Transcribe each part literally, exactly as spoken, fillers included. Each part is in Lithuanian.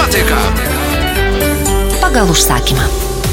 nuotaika. Pagal užsakymą.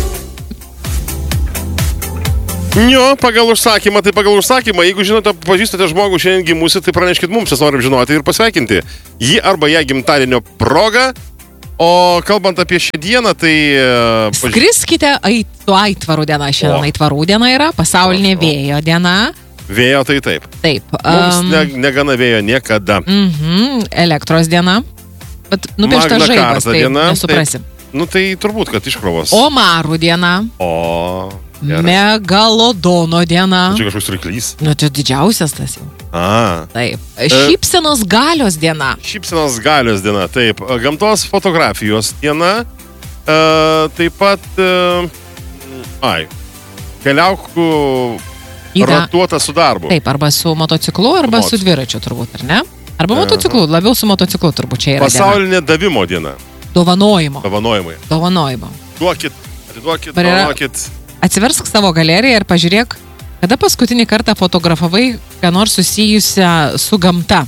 Jo, pagal užsakymą, tai pagal užsakymą. Jeigu žinote, pažįstate žmogų šiandien gimusi, tai praneškit mums, mes norim žinoti ir pasveikinti jį arba ją gimtadienio proga. O kalbant apie šią dieną, tai... Paž... Skriskite su aitvarų diena. Šiandien aitvarų diena yra, pasaulinė vėjo diena. Vėjo tai taip. Taip. Mums Um, ne, negana vėjo niekada. mhm, elektros diena. Bet nupiešta Magna žaibas, Carta tai diena, nesuprasim. Taip. Nu tai turbūt, kad iškrovos. Omarų diena. O... Gerai. Megalodono diena. Čia kažkoks ryklys. Nu, čia didžiausias tas jau. A. Taip. Šypsenos galios diena. Šypsenos galios diena, taip. Gamtos fotografijos diena. E, taip pat... E, ai. Keliauk ratuota su darbu. Taip, arba su motociklu, arba Moc. su dviračiu turbūt, ar ne? Arba Aha. motociklu, labiau su motociklu turbūt čia yra Pasaulinė diena. Davimo diena. Dovanojimo. Dovanojimai. Dovanojimo. Duokit, atiduokit, Ar yra- dovanokit. Atsiversk savo galeriją ir pažiūrėk, kada paskutinį kartą fotografavai ką nors susijusią su gamta.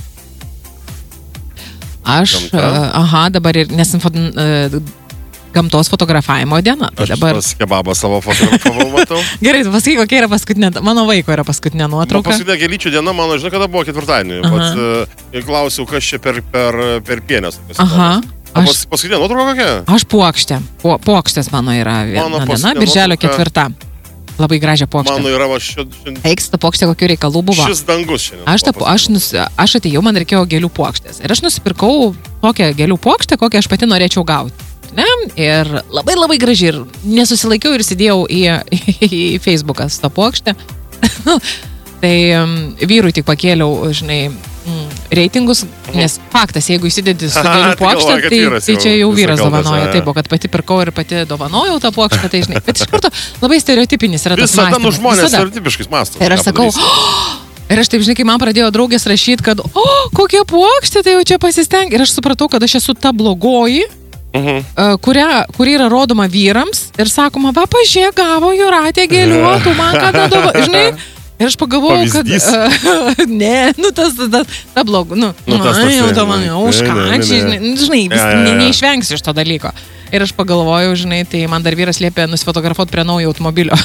Aš, Gamta? uh, aha, dabar ir nesinfo, uh, gamtos fotografavimo diena. Tai Aš dabar... pas kebabą savo fotografavau, matau. Gerai, tu pasakyk, kokia yra paskutinė, mano vaiko yra paskutinė Nu, nuotrauka. paskutinė gėlyčių diena, mano, žinai, kada buvo ketvirtadienį. Pats, uh, klausiau, kas čia per, per, per pienės. Aha. Aš... Aš, Paskutinė nuotrauka kokia? aš puokštė. Po, puokštės mano yra viena Mano diena, paskutinė birželio nuotrauka- ketvirta. Labai gražią puokštę. Mano yra va šiandien. Eiks, ta puokštė kokių reikalų buvo. Šis dangus šiandien. Aš, ta, aš, nus, aš atėjau, man reikėjo gėlių puokštės. Ir aš nusipirkau tokią gėlių puokštę, kokią aš pati norėčiau gauti. Ne? Ir labai labai graži. Ir nesusilaikiau ir įsidėjau į, į, į Facebooką su tą puokštę. Tai um, vyrui tik pakėliau, žinai, mm, reitingus, nes faktas, jeigu įsidedi su gėlių Tai puokštę, galvoju, kad tai, vyras tai jau čia jau visą vyras kalbas, dovanojo. a. Taip, o kad pati pirkau ir pati dovanojau tą puokštę, tai žinai. Bet iš karto labai stereotipinis yra tas Visada, nu, mąstymas. žmonės Visada. stereotipiškais mąsto. Ir aš sakau, ir aš taip, žinai, kai man pradėjo draugės rašyti, kad, o, kokie puokštė, tai jau čia pasisteng. Ir aš supratau, kad aš esu ta blogoji, Mhm. uh, kuria, kuri yra rodoma vyrams ir sakoma, va, pažiūrėk, gavo Jūratė gėlių, o tu man kada dova, žinai. Ir aš pagalvojau, kad... Pavyzdys. Uh, ne, nu tas, tas, ta blog, nu, Nu, tas, tas, ai, jau ne, dovana, ne, už ne, ką, ne, ne, čia, ne. žinai, nu, žinai, vis, Ja, ja, ne, ja. neišvengsiu iš to dalyko. Ir aš pagalvojau, žinai, tai man dar vyras liepė nusifotografuoti prie naujo automobilio.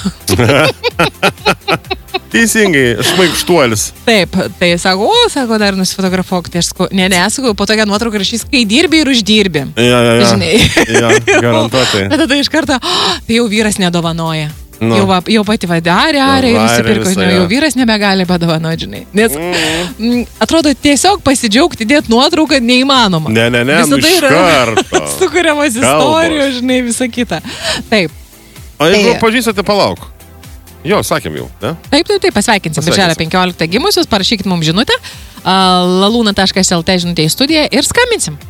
Teisingai, šmaikštuolis. Taip, tai sako, o, sako, dar nusifotografuok. Tai aš sakau, ne, ne, sakau, po tokią nuotrauką rašys, kai dirbi ir uždirbi. Ja, ja, ja. Žinai. Ja, garantuotai. Bet tada iš karto, oh, tai jau vyras nedovanoja. Nu. Jau, va, jau pati vadarė, arė ir Varė nusipirko, visą, žinai, jo. jau vyras nebegali padovanoti, žinai. Nes Mm. mm, atrodo, tiesiog pasidžiaugti, dėti nuotrauką neįmanoma. Ne, ne, ne, nu Visada iš yra karto. sukuriamas Kalbos. istorijos, žinai, visa kita. Taip, O jeigu Tai- pažįstate, palauk. Jo, sakėm jau, ne? taip, taip, taip, pasveikinsim. Pasveikinsim. Birželio penkioliktą gimusius, parašykit mums žinutę, lalūna taškas lt žinutė į studiją ir skambinsim.